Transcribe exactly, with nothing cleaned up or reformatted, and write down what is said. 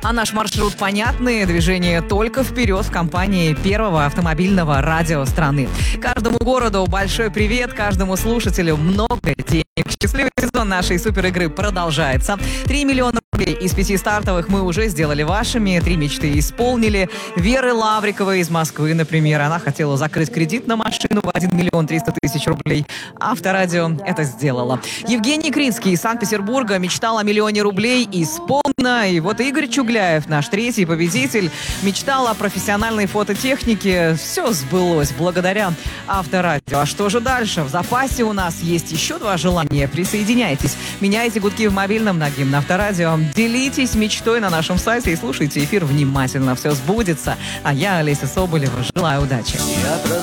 А наш маршрут понятный, движение только вперед в компании первого автомобильного радио страны. Каждому городу большой привет, каждому слушателю много денег. Счастливый сезон нашей суперигры продолжается. Три миллиона рублей из пяти стартовых мы уже сделали вашими, три мечты исполнили. Веры Лавриковой из Москвы, например, она хотела закрыть кредит на машину в один миллион триста тысяч рублей. Авторадио это сделала. Евгений Крицкий из Санкт-Петербурга мечтал о миллионе рублей, исполнено. И вот Игорь Чугляев, наш третий победитель, мечтал о профессиональной фототехнике. Все сбылось благодаря Авторадио. А что же дальше? В запасе у нас есть еще два желания. Присоединяйтесь. Меняйте гудки в мобильном на гимн Авторадио. Делитесь мечтой на нашем сайте и слушайте эфир внимательно. Все сбудется. А я, Олеся Соболева, желаю удачи.